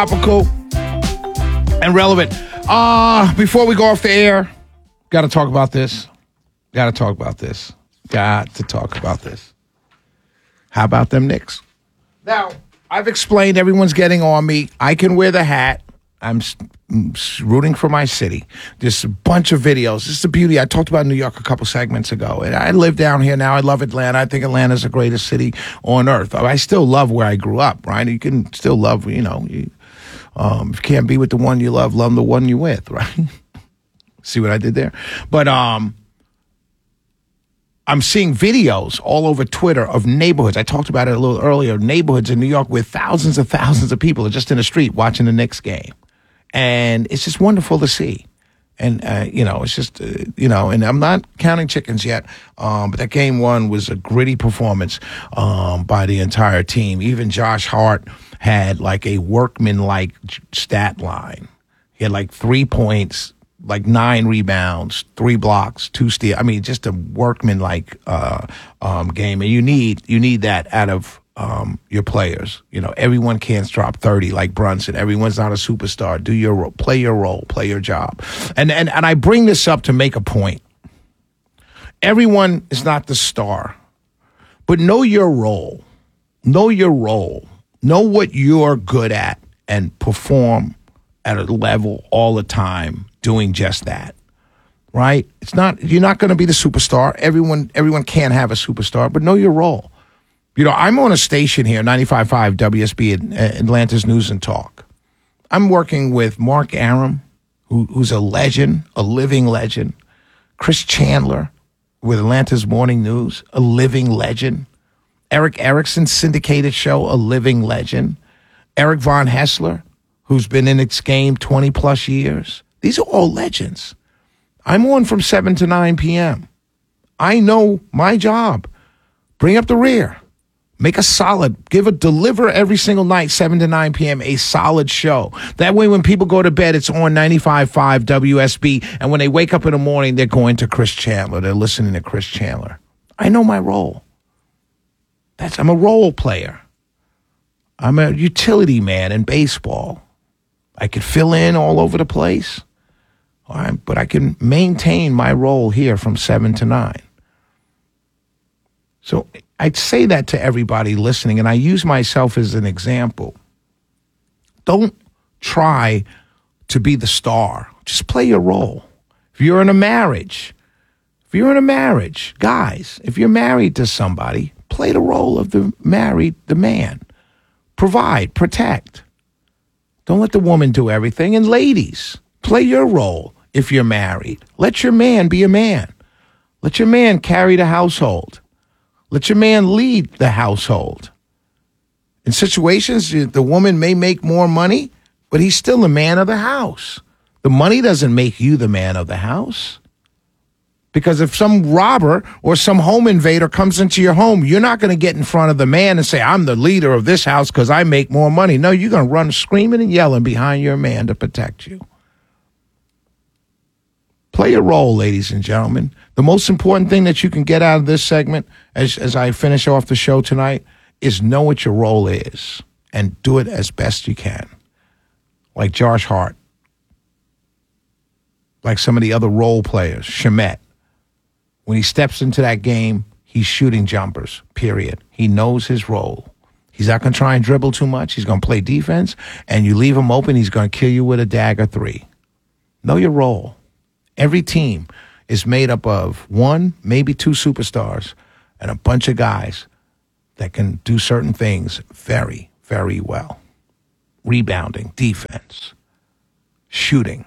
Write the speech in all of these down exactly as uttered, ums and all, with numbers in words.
topical and relevant. Uh, before we go off the air, got to talk about this. Got to talk about this. Got to talk about this. How about them Knicks? Now, I've explained everyone's getting on me. I can wear the hat. I'm rooting for my city. There's a bunch of videos. This is the beauty. I talked about New York a couple segments ago. And I live down here now. I love Atlanta. I think Atlanta's the greatest city on earth. I still love where I grew up, right? You can still love, you know, you, um, if you can't be with the one you love, love the one you're with, right? See what I did there? But um, I'm seeing videos all over Twitter of neighborhoods. I talked about it a little earlier. Neighborhoods in New York where thousands and thousands of people are just in the street watching the Knicks game. And it's just wonderful to see. And, uh, you know, it's just, uh, you know, and I'm not counting chickens yet, um, but that game one was a gritty performance um, by the entire team. Even Josh Hart had like a workman-like stat line. He had like three points, like nine rebounds, three blocks, two steals. I mean, just a workman-like uh, um, game. And you need you need that out of um, your players. You know, everyone can't drop thirty like Brunson. Everyone's not a superstar. Do your role, play your role, play your job. And and and I bring this up to make a point. Everyone is not the star, but know your role. Know your role. Know what you're good at and perform at a level all the time doing just that. Right? It's not you're not going to be the superstar. Everyone everyone can't have a superstar, but know your role. You know, I'm on a station here, ninety-five point five W S B, Atlanta's News and Talk. I'm working with Mark Arum, who, who's a legend, a living legend. Chris Chandler with Atlanta's Morning News, a living legend. Eric Erickson's syndicated show, a living legend. Eric Von Hessler, who's been in its game twenty plus years. These are all legends. I'm on from seven to nine p.m. I know my job. Bring up the rear. Make a solid, give a, deliver every single night, seven to nine p.m., a solid show. That way when people go to bed, it's on ninety-five point five W S B. And when they wake up in the morning, they're going to Chris Chandler. They're listening to Chris Chandler. I know my role. That's I'm a role player. I'm a utility man in baseball. I could fill in all over the place, all right, but I can maintain my role here from seven to nine. So I'd say that to everybody listening, and I use myself as an example. Don't try to be the star. Just play your role. If you're in a marriage, if you're in a marriage, guys, if you're married to somebody, play the role of the married, the man. Provide, protect. Don't let the woman do everything. And ladies, play your role if you're married. Let your man be a man. Let your man carry the household. Let your man lead the household. In situations, the woman may make more money, but he's still the man of the house. The money doesn't make you the man of the house. Because if some robber or some home invader comes into your home, you're not going to get in front of the man and say, I'm the leader of this house because I make more money. No, you're going to run screaming and yelling behind your man to protect you. Play your role, ladies and gentlemen. The most important thing that you can get out of this segment, as, as I finish off the show tonight, is know what your role is and do it as best you can. Like Josh Hart. Like some of the other role players, Shamet. When he steps into that game, he's shooting jumpers, period. He knows his role. He's not going to try and dribble too much. He's going to play defense, and you leave him open, he's going to kill you with a dagger three. Know your role. Every team is made up of one, maybe two superstars, and a bunch of guys that can do certain things very, very well. Rebounding, defense, shooting,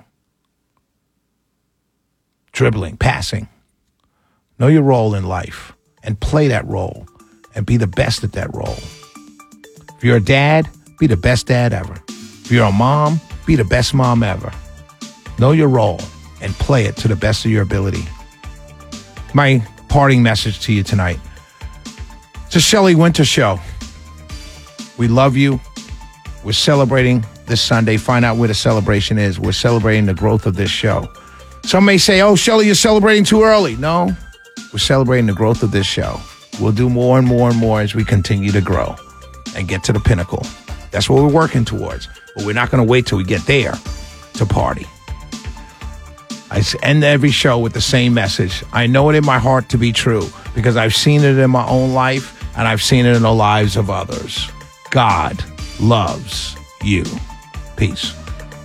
dribbling, passing. Know your role in life and play that role and be the best at that role. If you're a dad, be the best dad ever. If you're a mom, be the best mom ever. Know your role and play it to the best of your ability. My parting message to you tonight. It's a Shelley Winter Show. We love you. We're celebrating this Sunday. Find out where the celebration is. We're celebrating the growth of this show. Some may say, oh, Shelley, you're celebrating too early. No, we're celebrating the growth of this show. We'll do more and more and more as we continue to grow and get to the pinnacle. That's what we're working towards. But we're not going to wait till we get there to party. I end every show with the same message. I know it in my heart to be true because I've seen it in my own life and I've seen it in the lives of others. God loves you. Peace.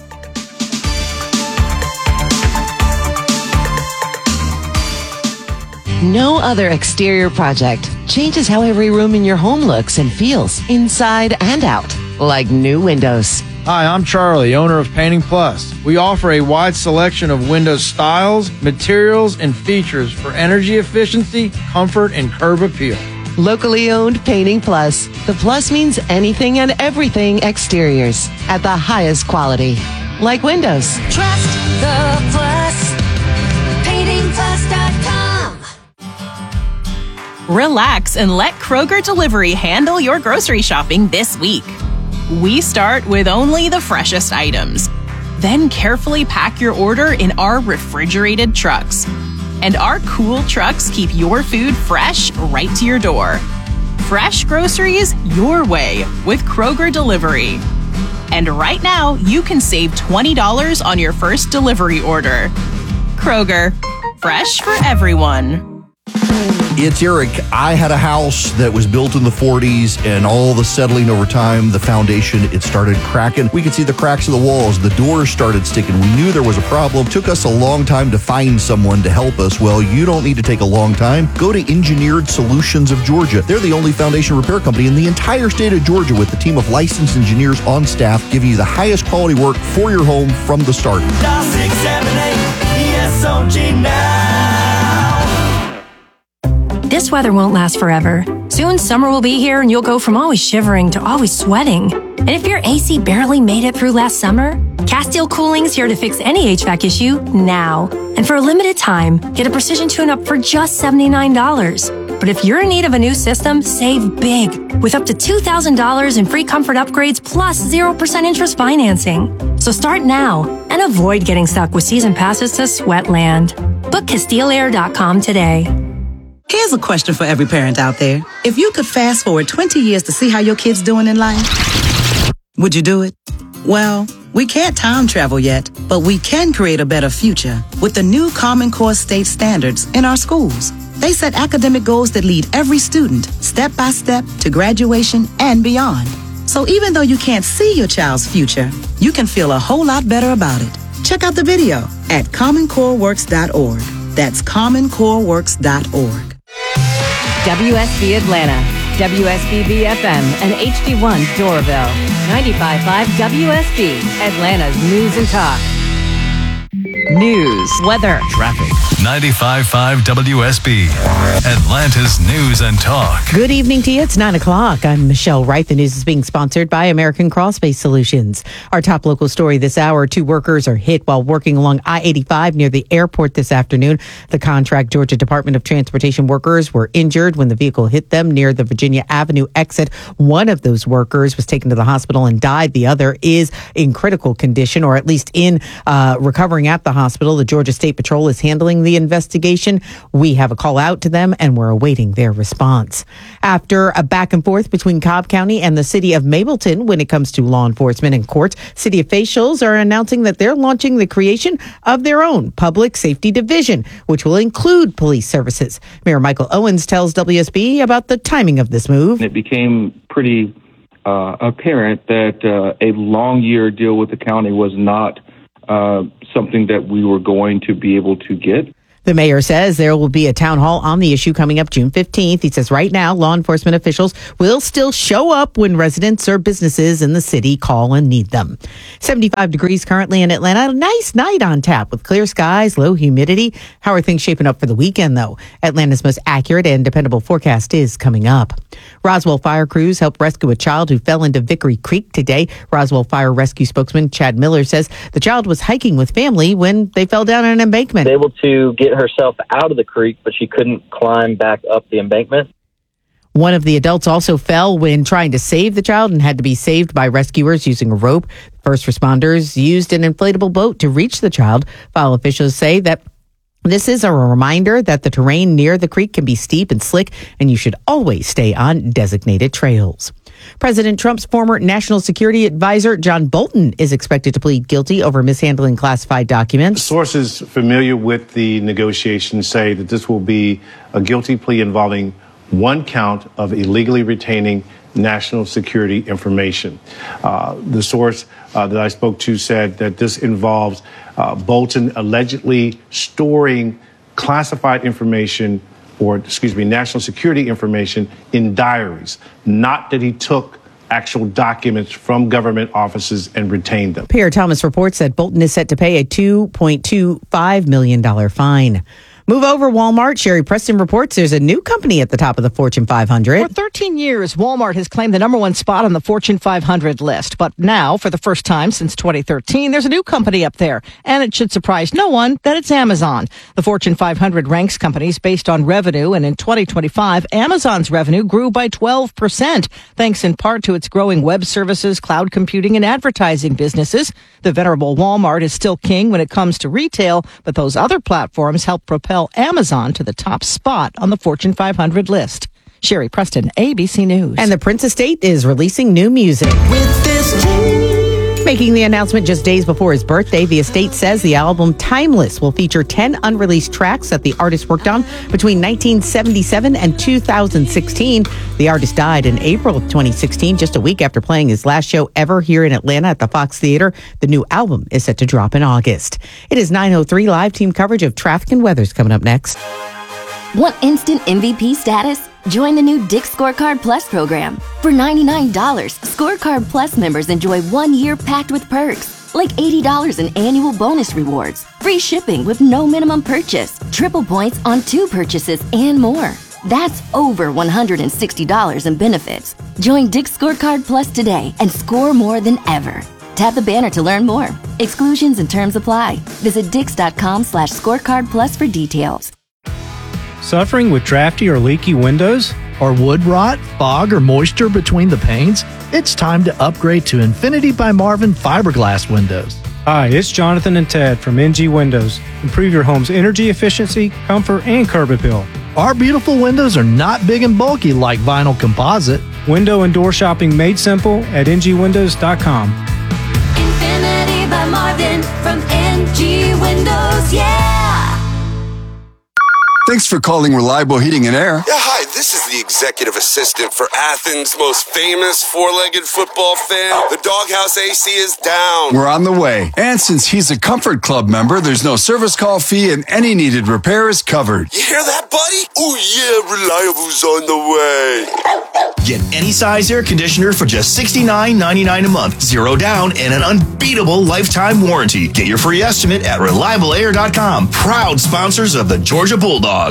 No other exterior project changes how every room in your home looks and feels inside and out, like new windows. Hi, I'm Charlie, owner of Painting Plus. We offer a wide selection of window styles, materials, and features for energy efficiency, comfort, and curb appeal. Locally owned Painting Plus. The plus means anything and everything exteriors at the highest quality, like windows. Trust the Plus. painting plus dot com. Relax and let Kroger Delivery handle your grocery shopping this week. We start with only the freshest items, then carefully pack your order in our refrigerated trucks. And our cool trucks keep your food fresh right to your door. Fresh groceries your way with Kroger Delivery. And right now, you can save twenty dollars on your first delivery order. Kroger, fresh for everyone. It's Eric. I had a house that was built in the forties, and all the settling over time, the foundation, it started cracking. We could see the cracks in the walls. The doors started sticking. We knew there was a problem. It took us a long time to find someone to help us. Well, you don't need to take a long time. Go to Engineered Solutions of Georgia. They're the only foundation repair company in the entire state of Georgia with a team of licensed engineers on staff giving you the highest quality work for your home from the start. Dial six seven eight E S O G now. This weather won't last forever. Soon summer will be here and you'll go from always shivering to always sweating. And if your A C barely made it through last summer, Castile Cooling's here to fix any H V A C issue now. And for a limited time, get a precision tune-up for just seventy-nine dollars. But if you're in need of a new system, save big with up to two thousand dollars in free comfort upgrades plus zero percent interest financing. So start now and avoid getting stuck with season passes to Sweatland. Book Castile Air dot com today. Here's a question for every parent out there. If you could fast forward twenty years to see how your kid's doing in life, would you do it? Well, we can't time travel yet, but we can create a better future with the new Common Core state standards in our schools. They set academic goals that lead every student step by step to graduation and beyond. So even though you can't see your child's future, you can feel a whole lot better about it. Check out the video at common core works dot org. That's common core works dot org. W S B Atlanta, W S B B F M, and H D one Doraville. ninety-five point five W S B, Atlanta's news and talk. News, weather, traffic. ninety-five point five W S B, Atlanta's news and talk. Good evening to you. It's nine o'clock. I'm Michelle Wright. The news is being sponsored by American Crossbase Solutions. Our top local story this hour, two workers are hit while working along I eighty-five near the airport this afternoon. The Contract Georgia Department of Transportation workers were injured when the vehicle hit them near the Virginia Avenue exit. One of those workers was taken to the hospital and died. The other is in critical condition, or at least in uh, recovering at the hospital. The Georgia State Patrol is handling the investigation. We have a call out to them and we're awaiting their response. After a back and forth between Cobb County and the city of Mableton when it comes to law enforcement and courts, city officials are announcing that they're launching the creation of their own public safety division, which will include police services. Mayor Michael Owens tells W S B about the timing of this move. It became pretty uh, apparent that uh, a long year deal with the county was not uh, something that we were going to be able to get. The mayor says there will be a town hall on the issue coming up June fifteenth. He says right now, law enforcement officials will still show up when residents or businesses in the city call and need them. seventy-five degrees currently in Atlanta. A nice night on tap with clear skies, low humidity. How are things shaping up for the weekend, though? Atlanta's most accurate and dependable forecast is coming up. Roswell fire crews helped rescue a child who fell into Vickery Creek today. Roswell Fire Rescue spokesman Chad Miller says the child was hiking with family when they fell down an embankment. Able to get herself out of the creek, but she couldn't climb back up the embankment. One of the adults also fell when trying to save the child and had to be saved by rescuers using a rope. First responders used an inflatable boat to reach the child. Fire officials say that this is a reminder that the terrain near the creek can be steep and slick, and you should always stay on designated trails. President Trump's former national security advisor, John Bolton, is expected to plead guilty over mishandling classified documents. Sources familiar with the negotiations say that this will be a guilty plea involving one count of illegally retaining national security information. Uh, the source uh, that I spoke to said that this involves uh, Bolton allegedly storing classified information, or excuse me, national security information in diaries, not that he took actual documents from government offices and retained them. Pierre Thomas reports that Bolton is set to pay a two point two five million dollars fine. Move over, Walmart. Sherry Preston reports there's a new company at the top of the Fortune five hundred. For thirteen years, Walmart has claimed the number one spot on the Fortune five hundred list. But now, for the first time since twenty thirteen, there's a new company up there. And it should surprise no one that it's Amazon. The Fortune five hundred ranks companies based on revenue. And in twenty twenty-five, Amazon's revenue grew by twelve percent, thanks in part to its growing web services, cloud computing, and advertising businesses. The venerable Walmart is still king when it comes to retail, but those other platforms help propel Amazon to the top spot on the Fortune five hundred list. Sherry Preston, A B C News. And the Prince Estate is releasing new music. With this Making the announcement just days before his birthday, the estate says the album Timeless will feature ten unreleased tracks that the artist worked on between nineteen seventy-seven and two thousand sixteen. The artist died in April of twenty sixteen, just a week after playing his last show ever here in Atlanta at the Fox Theater. The new album is set to drop in August. It is nine oh three. Live team coverage of traffic and weather's coming up next. Want instant M V P status? Join the new Dick's Scorecard Plus program. For ninety-nine dollars, Scorecard Plus members enjoy one year packed with perks, like eighty dollars in annual bonus rewards, free shipping with no minimum purchase, triple points on two purchases, and more. That's over one hundred sixty dollars in benefits. Join Dick's Scorecard Plus today and score more than ever. Tap the banner to learn more. Exclusions and terms apply. Visit dix.com slash scorecard plus for details. Suffering with drafty or leaky windows? Or wood rot, fog, or moisture between the panes? It's time to upgrade to Infinity by Marvin fiberglass windows. Hi, it's Jonathan and Ted from N G Windows. Improve your home's energy efficiency, comfort, and curb appeal. Our beautiful windows are not big and bulky like vinyl composite. Window and door shopping made simple at N G windows dot com. Infinity by Marvin from N G Windows, yeah! Thanks for calling Reliable Heating and Air. Yeah, hi, this is the executive assistant for Athens' most famous four-legged football fan. The Doghouse A C is down. We're on the way. And since he's a Comfort Club member, there's no service call fee and any needed repair is covered. You hear that, buddy? Oh, yeah, Reliable's on the way. Get any size air conditioner for just sixty-nine ninety-nine a month, zero down, and an unbeatable lifetime warranty. Get your free estimate at reliable air dot com. Proud sponsors of the Georgia Bulldogs.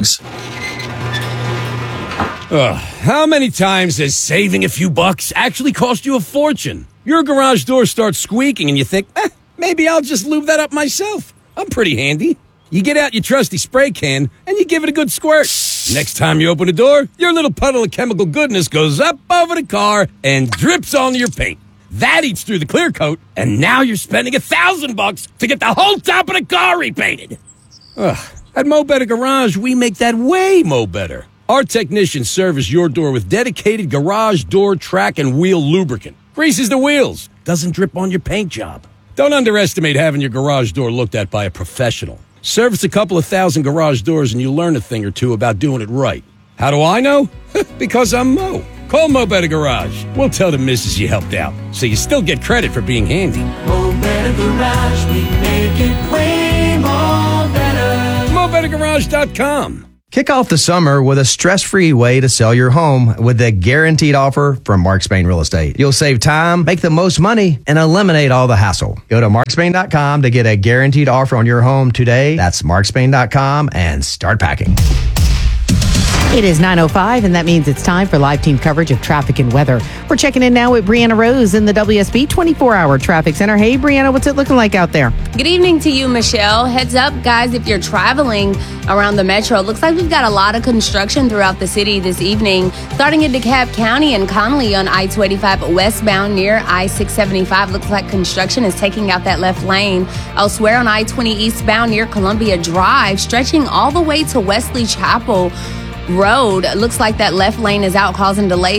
Ugh, how many times has saving a few bucks actually cost you a fortune? Your garage door starts squeaking and you think, eh, maybe I'll just lube that up myself. I'm pretty handy. You get out your trusty spray can and you give it a good squirt. Next time you open the door, your little puddle of chemical goodness goes up over the car and drips onto your paint. That eats through the clear coat, and now you're spending a thousand bucks to get the whole top of the car repainted. Ugh. At Mo Better Garage, we make that way mo better. Our technicians service your door with dedicated garage door track and wheel lubricant. Greases the wheels, doesn't drip on your paint job. Don't underestimate having your garage door looked at by a professional. Service a couple of thousand garage doors and you'll learn a thing or two about doing it right. How do I know? Because I'm Mo. Call Mo Better Garage. We'll tell the missus you helped out, so you still get credit for being handy. Mo Better Garage, we make it way more better. mo better garage dot com. Kick off the summer with a stress-free way to sell your home with the guaranteed offer from Mark Spain Real Estate. You'll save time, make the most money, and eliminate all the hassle. Go to mark spain dot com to get a guaranteed offer on your home today. That's mark spain dot com and start packing. It is nine oh five, and that means it's time for live team coverage of traffic and weather. We're checking in now with Brianna Rose in the W S B twenty-four hour Traffic Center. Hey, Brianna, what's it looking like out there? Good evening to you, Michelle. Heads up, guys, if you're traveling around the metro. It looks like we've got a lot of construction throughout the city this evening. Starting in DeKalb County and Connolly on I two eighty-five westbound near I six seventy-five. Looks like construction is taking out that left lane. Elsewhere on I twenty eastbound near Columbia Drive, stretching all the way to Wesley Chapel Road. Looks like that left lane is out, causing delays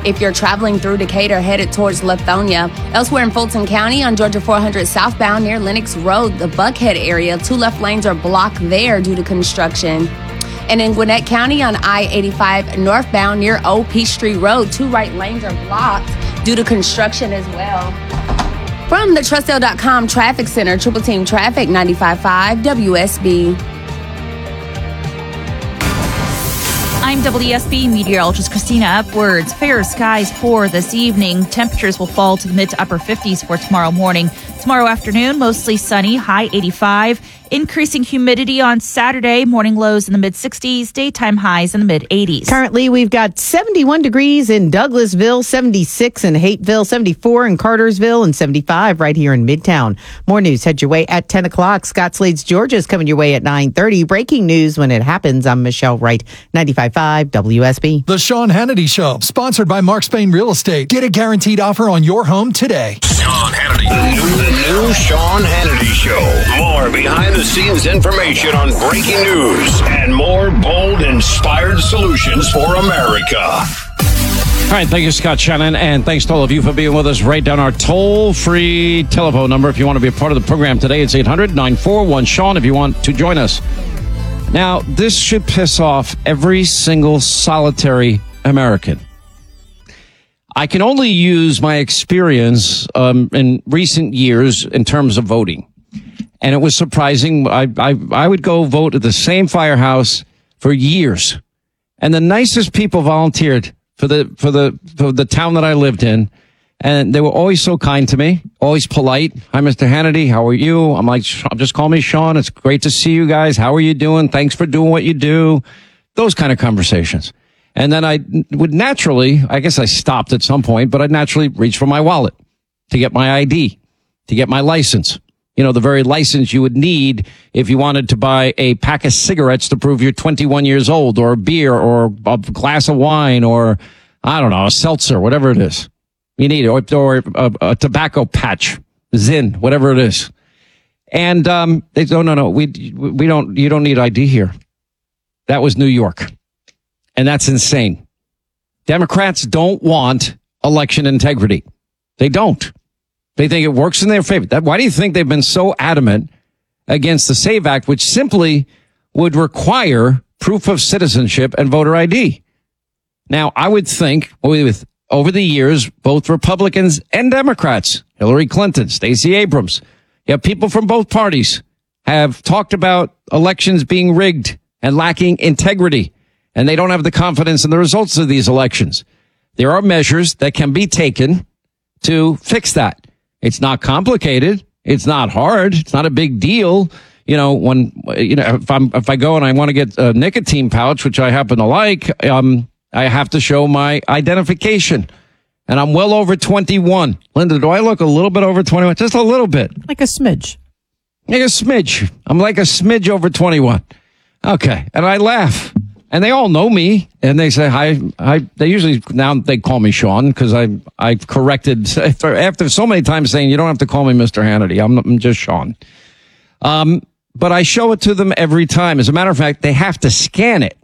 if you're traveling through Decatur headed towards Lithonia. Elsewhere in Fulton County on Georgia four hundred southbound near Lennox Road, the Buckhead area, two left lanes are blocked there due to construction. And in Gwinnett County on I eighty-five northbound near Old Peachtree Road, two right lanes are blocked due to construction as well. From the Trustdale dot com Traffic Center, Triple Team Traffic, ninety-five point five W S B. I'm W S B meteorologist Christina Upwards. Fair skies for this evening. Temperatures will fall to the mid to upper fifties for tomorrow morning. Tomorrow afternoon, mostly sunny, high eighty-five. Increasing humidity on Saturday, morning lows in the mid sixties, daytime highs in the mid eighties. Currently, we've got seventy-one degrees in Douglasville, seventy-six in Hateville, seventy-four in Cartersville, and seventy-five right here in Midtown. More news head your way at ten o'clock. Scott Slade's Georgia is coming your way at nine thirty. Breaking news when it happens. I'm Michelle Wright, ninety-five point five W S B. The Sean Hannity Show, sponsored by Mark Spain Real Estate. Get a guaranteed offer on your home today. Sean Hannity. The new, the new Sean Hannity Show. More behind-the-scenes information on breaking news and more bold, inspired solutions for America. All right, thank you, Scott Shannon, and thanks to all of you for being with us. Write down our toll-free telephone number if you want to be a part of the program today. It's eight hundred, nine four one, Sean if you want to join us. Now, this should piss off every single solitary American. I can only use my experience um, in recent years in terms of voting. And it was surprising. I, I, I would go vote at the same firehouse for years. And the nicest people volunteered for the, for the, for the town that I lived in. And they were always so kind to me, always polite. Hi, Mister Hannity. How are you? I'm like, just call me Sean. It's great to see you guys. How are you doing? Thanks for doing what you do. Those kind of conversations. And then I would naturally, I guess I stopped at some point, but I'd naturally reach for my wallet to get my I D, to get my license. You know, the very license you would need if you wanted to buy a pack of cigarettes to prove you're twenty-one years old, or a beer, or a glass of wine, or, I don't know, a seltzer, whatever it is. You need it, or, or a, a tobacco patch, Zyn, whatever it is. And um, they go, no, no, we we don't. You don't need I D here. That was New York. And that's insane. Democrats don't want election integrity. They don't. They think it works in their favor. That, why do you think they've been so adamant against the SAVE Act, which simply would require proof of citizenship and voter I D? Now, I would think with over the years, both Republicans and Democrats, Hillary Clinton, Stacey Abrams, you have people from both parties have talked about elections being rigged and lacking integrity. And they don't have the confidence in the results of these elections. There are measures that can be taken to fix that. It's not complicated. It's not hard. It's not a big deal. You know, when, you know, if I'm, if I go and I want to get a nicotine pouch, which I happen to like, um, I have to show my identification. And I'm well over twenty-one. Linda, do I look a little bit over twenty-one? Just a little bit. Like a smidge. Like a smidge. I'm like a smidge over twenty-one. Okay. And I laugh. And they all know me, and they say hi. I they usually now they call me Sean because I I've corrected after, after so many times saying you don't have to call me Mister Hannity. I'm, I'm just Sean. Um, but I show it to them every time. As a matter of fact, they have to scan it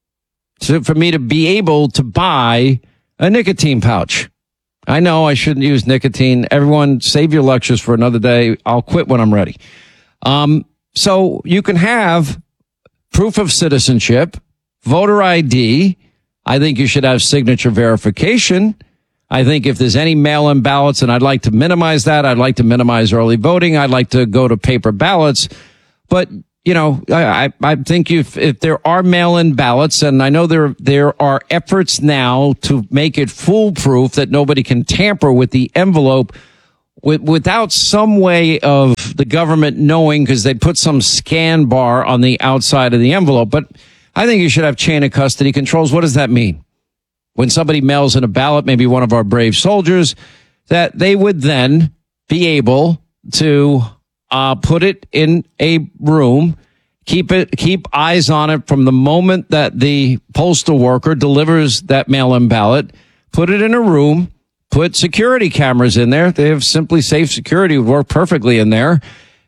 so for me to be able to buy a nicotine pouch. I know I shouldn't use nicotine. Everyone, save your lectures for another day. I'll quit when I'm ready. Um, so you can have proof of citizenship. Voter I D. I think you should have signature verification. I think if there's any mail-in ballots, and I'd like to minimize that, I'd like to minimize early voting. I'd like to go to paper ballots. But, you know, I, I think if, if there are mail-in ballots, and I know there, there are efforts now to make it foolproof that nobody can tamper with the envelope with, without some way of the government knowing, because they put some scan bar on the outside of the envelope. But I think you should have chain of custody controls. What does that mean? When somebody mails in a ballot, maybe one of our brave soldiers, that they would then be able to uh, put it in a room, keep it, keep eyes on it from the moment that the postal worker delivers that mail-in ballot, put it in a room, put security cameras in there. They have Simply Safe Security would work perfectly in there.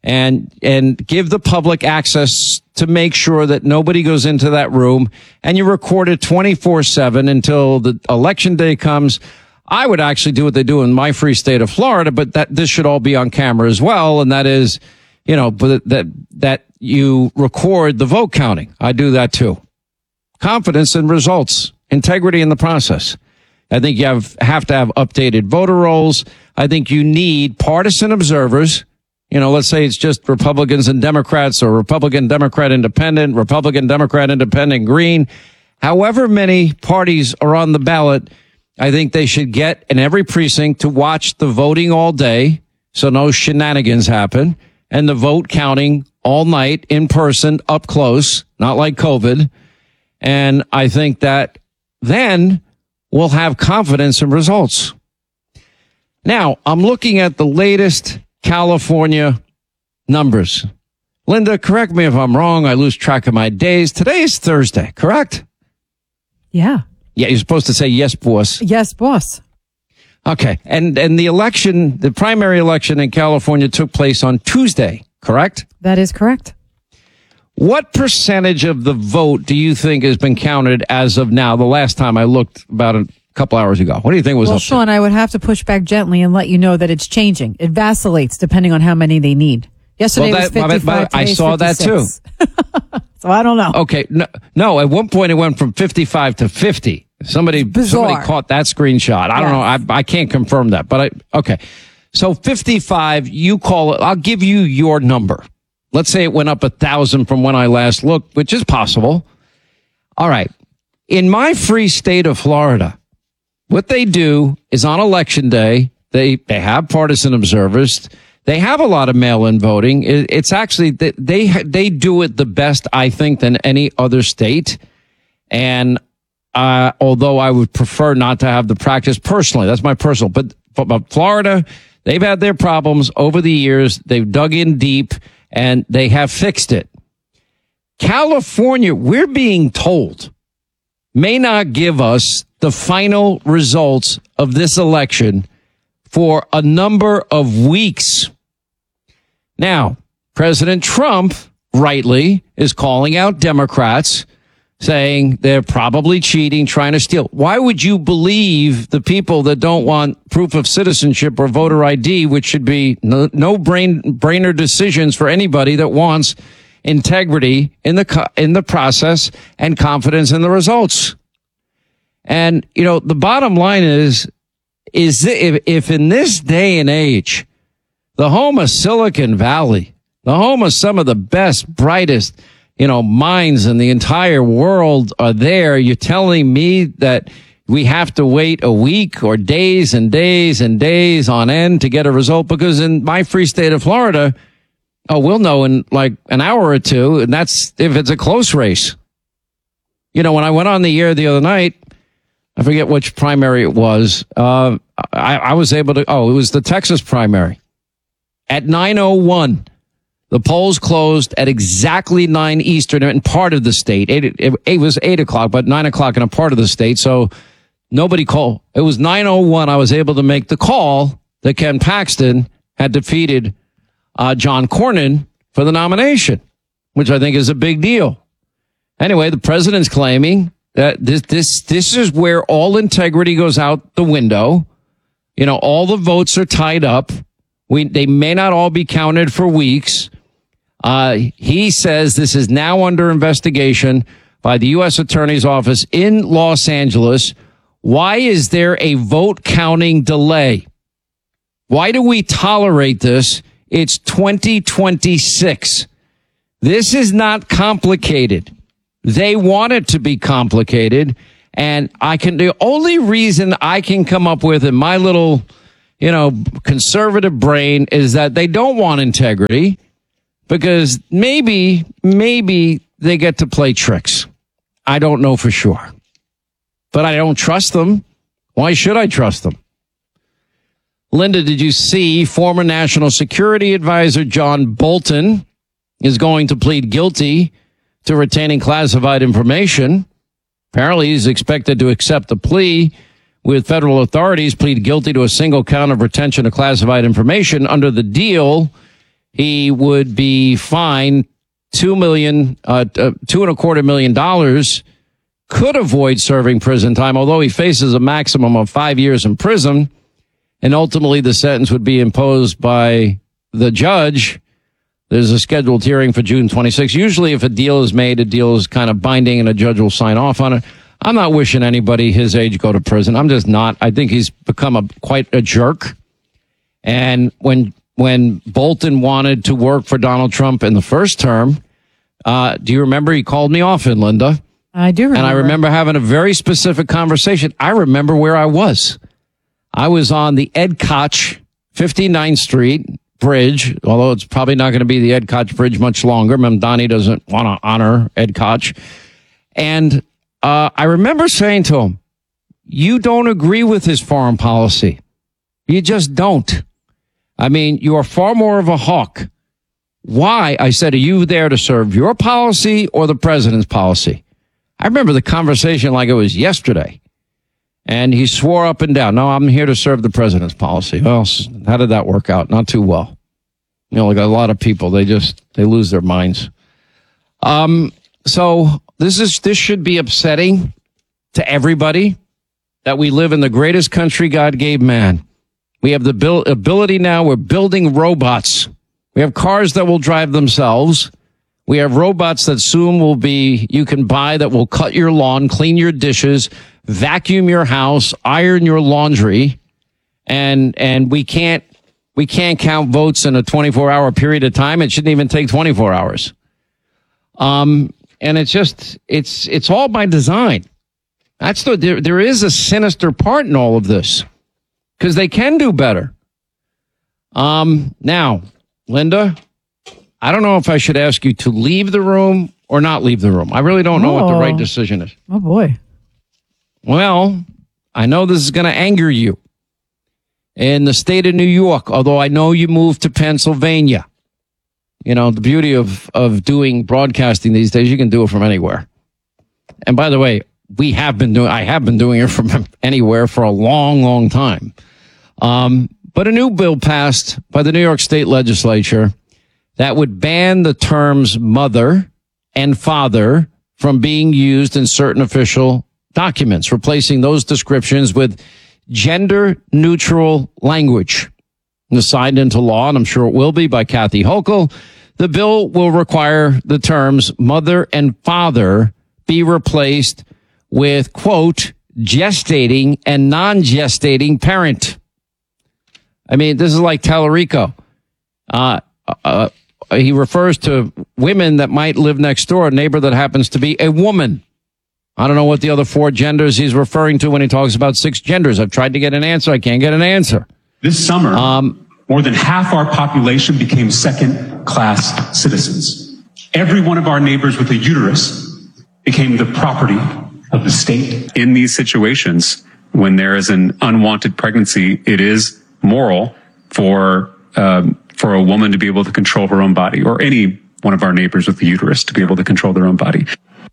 and and give the public access to make sure that nobody goes into that room, and you record it twenty-four seven until the election day comes. I would actually do what they do in my free state of Florida, but that this should all be on camera as well, and that is, you know, but that that you record the vote counting. I do that too. Confidence in results, integrity in the process. I think you have have to have updated voter rolls. I think you need partisan observers. You know, let's say it's just Republicans and Democrats, or Republican, Democrat, Independent, Republican, Democrat, Independent, Green. However many parties are on the ballot, I think they should get in every precinct to watch the voting all day so no shenanigans happen, and the vote counting all night in person, up close, not like COVID. And I think that then we'll have confidence in results. Now, I'm looking at the latest California numbers. Linda, correct me if I'm wrong. I lose track of my days. Today is Thursday, correct? Yeah. Yeah, you're supposed to say yes, boss. Yes, boss. Okay. And and the election, the primary election in California took place on Tuesday, correct? That is correct. What percentage of the vote do you think has been counted as of now? The last time I looked, about a couple hours ago. What do you think was well, up Sean, there? I would have to push back gently and let you know that it's changing. It vacillates depending on how many they need. Yesterday Well, was that- fifty-five. I today's saw that too. fifty-six. So I don't know. Okay. No, no, at one point it went from fifty-five to fifty. Somebody, Bizarre. somebody caught that screenshot. I don't know. I, I can't confirm that, but I, okay. So fifty-five, you call it, I'll give you your number. Let's say it went up a thousand from when I last looked, which is possible. All right. In my free state of Florida, what they do is on election day, they, they have partisan observers. They have a lot of mail-in voting. It, it's actually, they, they, they do it the best, I think, than any other state. And, uh, although I would prefer not to have the practice personally, that's my personal, but, but Florida, they've had their problems over the years. They've dug in deep and they have fixed it. California, we're being told, may not give us the final results of this election for a number of weeks. Now, President Trump, rightly, is calling out Democrats, saying they're probably cheating, trying to steal. Why would you believe the people that don't want proof of citizenship or voter I D, which should be no, no brain brainer decisions for anybody that wants integrity in the co- in the process and confidence in the results? And, you know, the bottom line is, is if, if in this day and age, the home of Silicon Valley, the home of some of the best, brightest, you know, minds in the entire world are there, you're telling me that we have to wait a week or days and days and days on end to get a result? Because in my free state of Florida, oh, we'll know in like an hour or two, and that's if it's a close race. You know, when I went on the air the other night, I forget which primary it was. Uh, I, I was able to, oh, it was the Texas primary. At nine oh one, the polls closed at exactly nine Eastern in part of the state. Eight, it, it was eight o'clock, but nine o'clock in a part of the state. So nobody called. It was nine oh one. I was able to make the call that Ken Paxton had defeated uh, John Cornyn for the nomination, which I think is a big deal. Anyway, the president's claiming that this, this, this is where all integrity goes out the window. You know, all the votes are tied up. We, they may not all be counted for weeks. Uh, he says this is now under investigation by the U S Attorney's Office in Los Angeles. Why is there a vote counting delay? Why do we tolerate this? It's twenty twenty-six. This is not complicated. They want it to be complicated. And I can, the only reason I can come up with in my little, you know, conservative brain is that they don't want integrity because maybe, maybe they get to play tricks. I don't know for sure, but I don't trust them. Why should I trust them? Linda, did you see former National Security Advisor John Bolton is going to plead guilty to retaining classified information? Apparently, he's expected to accept a plea with federal authorities, plead guilty to a single count of retention of classified information. Under the deal, he would be fined two million, uh, uh, two and a quarter million dollars, could avoid serving prison time, although he faces a maximum of five years in prison. And ultimately, the sentence would be imposed by the judge. There's a scheduled hearing for June twenty-sixth. Usually, if a deal is made, a deal is kind of binding and a judge will sign off on it. I'm not wishing anybody his age go to prison. I'm just not. I think he's become a quite a jerk. And when when Bolton wanted to work for Donald Trump in the first term, uh, do you remember he called me often, Linda? I do remember. And I remember having a very specific conversation. I remember where I was. I was on the Ed Koch fifty-ninth Street Bridge, although it's probably not going to be the Ed Koch Bridge much longer. Mamdani doesn't want to honor Ed Koch. And uh, I remember saying to him, you don't agree with his foreign policy. You just don't. I mean, you are far more of a hawk. Why? I said, are you there to serve your policy or the president's policy? I remember the conversation like it was yesterday. And he swore up and down, no, I'm here to serve the president's policy. Well, how did that work out? Not too well. You know, like a lot of people, they just, they lose their minds. Um, so this is, this should be upsetting to everybody that we live in the greatest country God gave man. We have the bil- ability now, we're building robots. We have cars that will drive themselves. We have robots that soon will be, you can buy that will cut your lawn, clean your dishes, vacuum your house, iron your laundry, and and we can't we can't count votes in a twenty-four hour period of time. It shouldn't even take twenty-four hours. Um, and it's just it's it's all by design. That's the there, there is a sinister part in all of this because they can do better. Um, now, Linda, I don't know if I should ask you to leave the room or not leave the room. I really don't know oh. what the right decision is. Oh boy. Well, I know this is going to anger you. In the state of New York, although I know you moved to Pennsylvania. You know, the beauty of, of doing broadcasting these days, you can do it from anywhere. And by the way, we have been doing, I have been doing it from anywhere for a long, long time. Um, but a new bill passed by the New York State Legislature that would ban the terms mother and father from being used in certain official documents, replacing those descriptions with gender-neutral language. And signed into law, and I'm sure it will be, by Kathy Hochul. The bill will require the terms mother and father be replaced with, quote, gestating and non-gestating parent. I mean, this is like Tallarico. Uh, uh, he refers to women that might live next door, a neighbor that happens to be a woman. I don't know what the other four genders he's referring to when he talks about six genders. I've tried to get an answer. I can't get an answer. This summer, um, more than half our population became second-class citizens. Every one of our neighbors with a uterus became the property of the state. In these situations, when there is an unwanted pregnancy, it is moral for um, for a woman to be able to control her own body, or any one of our neighbors with a uterus to be able to control their own body.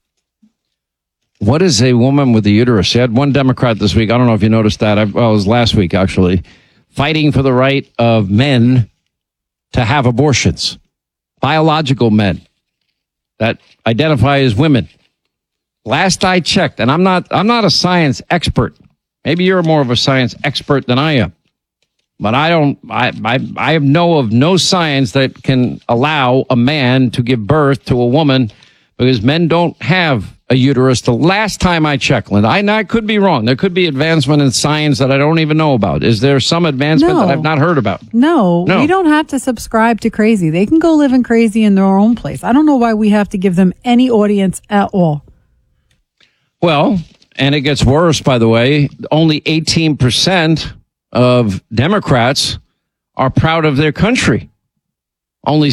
What is a woman with a uterus? You had one Democrat this week. I don't know if you noticed that. I, well, it was last week, actually, fighting for the right of men to have abortions. Biological men that identify as women. Last I checked, and I'm not, I'm not a science expert. Maybe you're more of a science expert than I am. But I don't, I, I, I know of no science that can allow a man to give birth to a woman, because men don't have a uterus. The last time I checked, Linda, I, I could be wrong. There could be advancement in science that I don't even know about. Is there some advancement No. that I've not heard about? No, No. we don't have to subscribe to crazy. They can go living crazy in their own place. I don't know why we have to give them any audience at all. Well, and it gets worse, by the way. Only eighteen percent of Democrats are proud of their country. Only